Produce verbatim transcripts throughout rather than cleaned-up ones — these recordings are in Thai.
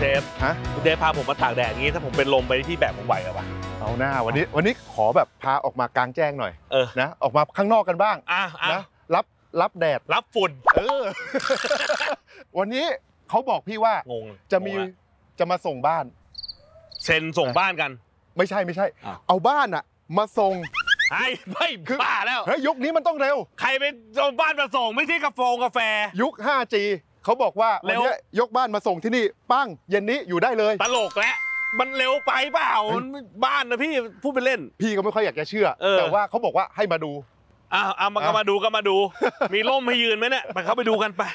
เดฟฮะคุณเดฟพาผมมาตากแดดอย่างนี้ถ้าผมเป็นลมไปที่แบบผมไหวหรือเปล่าเอาหน้าวันนี้วันนี้ขอแบบพาออกมากลางแจ้งหน่อยเออนะออกมาข้างนอกกันบ้างนะรับรับแดดรับฝุ่นเออวันนี้เขาบอกพี่ว่างงจะมีจะมาส่งบ้านเซ็นส่งบ้านกันไม่ใช่ไม่ใช่เอาบ้านอะมาส่งไอ้ไม่บ้าแล้วเฮ้ยยุคนี้มันต้องเร็วใครไปเอาบ้านมาส่งไม่ใช่กาแฟกาแฟยุค ห้าจี เขาบอกว่าวันนี้ยกบ้านมาส่งที่นี่ปั้งเย็นนี้อยู่ได้เลยตลกแล้วมันเร็วไปเปล่าบ้านนะพี่พูดไปเล่นพี่ก็ไม่ค่อยอยากจะเชื่อแต่ว่าเขาบอกว่าให้มาดูอ้าวเอามาก็มาดูก็มาดูมีร่มให้ยืนไหมเนี่ยไปเข้าไปดูกันไป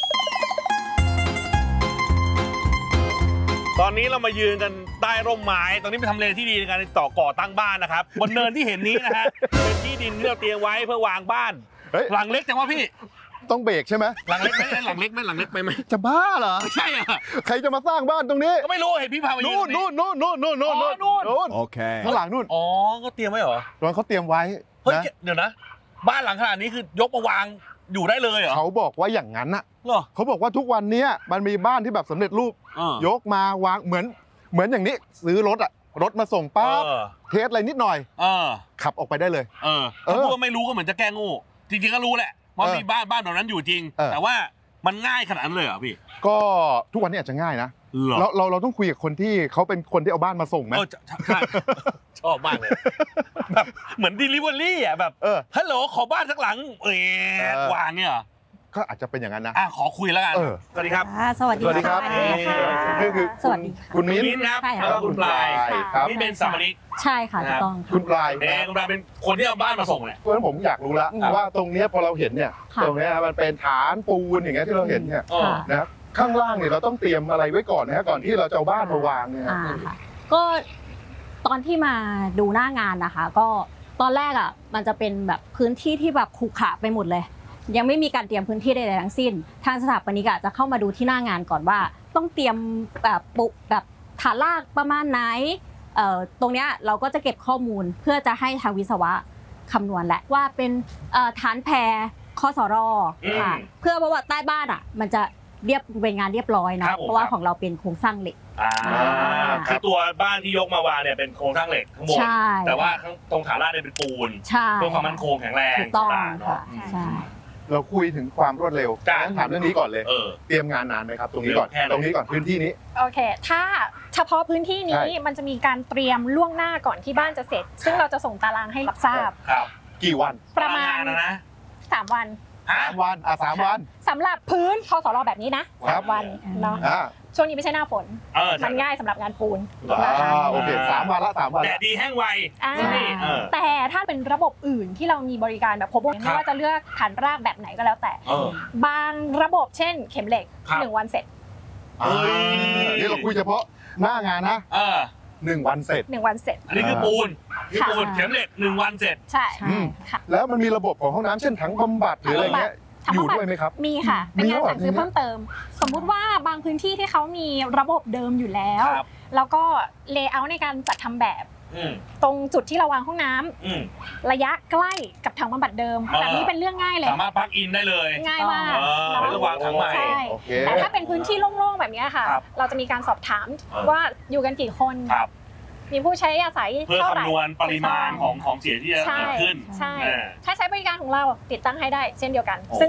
ตอนนี้เรามายืนกันใต้ร่มไม้ตรงนี้เป็นทำเลที่ดีในการต่อก่อตั้งบ้านนะครับบนเนินที่เห็นนี้นะฮะเป็นที่ดินที่เราเตรียมไว้เพื่อวางบ้านหลังเล็กจังวะพี่ต้องเบรกใช่ไหมหลังเล็กไหมหลังเล็กไหมหลังเล็กไปไหมจะบ้าเหรอไม่ใช่อ่ะใครจะมาสร้างบ้านตรงนี้ก็ไม่รู้เห็นพี่พาไปนู่นนู่นนู่นนู่นนู่นนู่นนู่นโอเคข้างหลังนู่นอ๋อก็เตรียมไว้เหรอตอนเขาเตรียมไว้เฮ้ยเดี๋ยวนะบ้านหลังขนาดนี้คือยกมาวางอยู่ได้เลยเหรอเขาบอกว่าอย่างนั้นน่ะเขาบอกว่าทุกวันนี้มันมีบ้านที่แบบสำเร็จรูปยกมาวางเหมือนเหมือนอย่างนี้ซื้อรถอะรถมาส่งปั๊บเทสอะไรนิดหน่อยขับออกไปได้เลยเออถ้าพูดว่าไม่รู้ก็เหมือนจะแก้งูจริงๆก็รู้แหละว่ามีบ้านบ้านแบบนั้นอยู่จริงแต่ว่ามันง่ายขนาดนั้นเลยเหรอพี่ก็ทุกวันนี้อาจจะง่ายนะเราเราเราต้องคุยกับคนที่เขาเป็นคนที่เอาบ้านมาส่งไหมชอบมากเลยแบบเหมือน delivery อ่ะแบบฮัลโหลขอบ้านสักหลังเออวางเนี่ยก็อาจจะเป็นอย่างนั้นนะอ่ะขอคุยแล้วกันสวัสดีครับสวัสดีครับนี่คือสวัสดีค่ะคุณมิ้นครับแล้วก็คุณปลายนี่เป็นสามีใช่ค่ะถูกต้องคุณปลายแดงคุณปลายเป็นคนที่เอาบ้านมาส่งเนี่ยเพราะฉะนั้นผมอยากรู้แล้วว่าตรงนี้พอเราเห็นเนี่ยตรงนี้มันเป็นฐานปูนอย่างเงี้ยที่เราเห็นเนี่ยนะครับข้างล่างเนี่ยเราต้องเตรียมอะไรไว้ก่อนนะก่อนที่เราจะเอาบ้านมาวางเนี่ยก็ตอนที่มาดูหน้างานนะคะก็ตอนแรกอ่ะมันจะเป็นแบบพื้นที่ที่แบบขรุขระไปหมดเลยยังไม่มีการเตรียมพื้นที่ใดๆทั้งสิ้นทางสถาปนิกจะเข้ามาดูที่หน้างานก่อนว่าต้องเตรียมแบบปุแบบฐานรากประมาณไหนเอ่อตรงเนี้ยเราก็จะเก็บข้อมูลเพื่อจะให้ทางวิศวะคำนวณแหละว่าเป็นฐานแพรคสรค่ะเพื่อเพราะว่าใต้บ้านอ่ะมันจะเรียบเป็นงานเรียบร้อยเนาะเพราะว่าของเราเป็นโครงสร้างเหล็กคือตัวบ้านที่ยกมาวางเนี่ยเป็นโครงสร้างเหล็กข้างบนแต่ว่าตรงฐานรากเนี่ยเป็นปูนเพื่อความมั่นคงแข็งแรงถูกต้องค่ะใช่เราคุยถึงความรวดเร็วถามเรื่องนี้ก่อนเลยเตรียมงานนานไหมครับตรงนี้ก่อนตรงนี้ก่อนพื้นที่นี้โอเคถ้าเฉพาะพื้นที่นี้มันจะมีการเตรียมล่วงหน้าก่อนที่บ้านจะเสร็จซึ่งเราจะส่งตารางให้รับทราบครับกี่วันประมาณนะสามวันสามวันอ่ะสามวันสำหรับพื้นคสรแบบนี้นะสามวันเนาะช่วงนี้ไม่ใช่หน้าฝนมันง่ายสำหรับงานปูนนะคะโอเคสามวันละสามวันแดดดีแห้งไวแต่ถ้าเป็นระบบอื่นที่เรามีบริการแบบพบไม่ว่าจะเลือกฐานรากแบบไหนก็แล้วแต่บางระบบเช่นเข็มเหล็กหนึ่งวันเสร็จนี่เราคุยเฉพาะหน้างานนะหนึ่งวันเสร็จหนึ่งวันเสร็จอันนี้คือปูนคือปูนเข็มเหล็กหนึ่งวันเสร็จใช่ค่ะแล้วมันมีระบบของห้องน้ำเช่นถังบำบัดหรืออะไรเงี้ยอยู่ด้วยไหมครับมีค่ะเป็นงานสั่งซื้อเพิ่มเติมสมมุติว่าบางพื้นที่ที่เขามีระบบเดิมอยู่แล้วแล้วก็เลเยอร์ในการจัดทำแบบตรงจุดที่เราวางห้องน้ำระยะใกล้กับถังบำบัดเดิมแบบนี้เป็นเรื่องง่ายเลยสามารถพักอินได้เลยง่ายมากไม่ต้องวางถังใหม่แต่ถ้าเป็นพื้นที่โล่งๆแบบนี้ค่ะเราจะมีการสอบถามว่าอยู่กันกี่คนมีผู้ใช้อาศัยเพื่อคำนวณปริมาณของของเสียที่จะเกิดขึ้นใช่ถ้าใช้บริการของเราติดตั้งให้ได้เช่นเดียวกัน